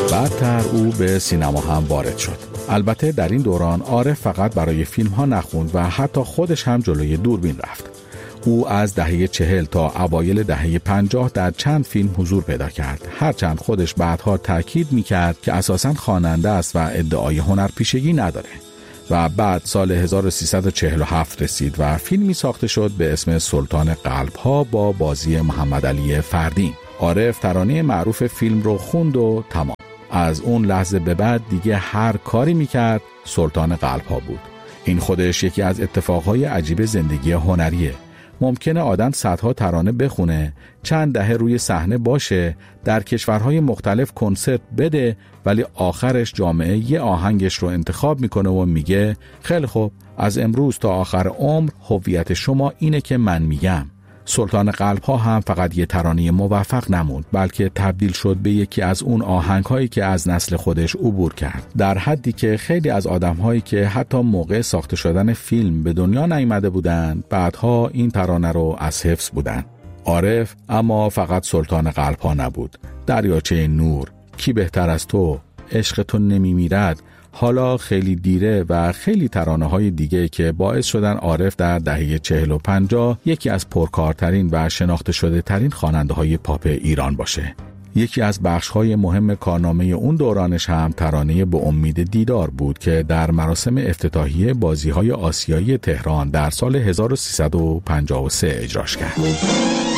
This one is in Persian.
بعدتر او به سینما هم وارد شد. البته در این دوران عارف فقط برای فیلم ها نخوند و حتی خودش هم جلوی دوربین رفت. او از دهه 40 تا اوایل دهه 50 در چند فیلم حضور پیدا کرد، هرچند خودش بعدها تاکید میکرد که اساساً خواننده است و ادعای هنرپیشگی نداره. و بعد سال 1347 رسید و فیلمی ساخته شد به اسم سلطان قلب‌ها با بازی محمد علی فردین. عارف ترانه معروف فیلم رو خوند و تمام. از اون لحظه به بعد دیگه هر کاری میکرد سلطان قلب‌ها بود. این خودش یکی از اتفاقهای عجیب زندگی هنریه. ممکنه آدم صدها ترانه بخونه، چند دهه روی صحنه باشه، در کشورهای مختلف کنسرت بده، ولی آخرش جامعه یه آهنگش رو انتخاب میکنه و میگه خیلی خوب، از امروز تا آخر عمر هویت شما اینه که من میگم. سلطان قلب‌ها هم فقط یه ترانه موفق نموند، بلکه تبدیل شد به یکی از اون آهنگ‌هایی که از نسل خودش عبور کرد، در حدی که خیلی از آدم‌هایی که حتی موقع ساخته شدن فیلم به دنیا نیامده بودند، بعدها این ترانه رو از حفظ بودند. عارف اما فقط سلطان قلب‌ها نبود. دریاچه نور، کی بهتر از تو، عشق تو نمیمیرد، حالا خیلی دیره و خیلی ترانه‌های دیگه که باعث شدن عارف در دهه 40 و 50 یکی از پرکارترین و شناخته شده ترین خواننده‌های پاپ ایران باشه. یکی از بخش‌های مهم کارنامه اون دورانش هم ترانه به امید دیدار بود که در مراسم افتتاحیه بازی‌های آسیایی تهران در سال 1353 اجراش کرد.